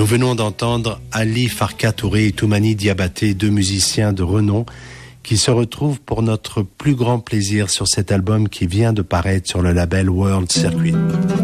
Nous venons d'entendre Ali Farka Touré et Toumani Diabaté, deux musiciens de renom qui se retrouvent pour notre plus grand plaisir sur cet album qui vient de paraître sur le label World Circuit.